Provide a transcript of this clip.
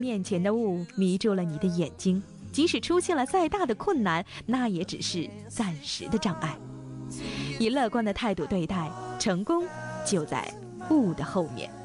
面前的雾迷住了你的眼睛，即使出现了再大的困难，那也只是暂时的障碍。以乐观的态度对待，成功就在雾的后面。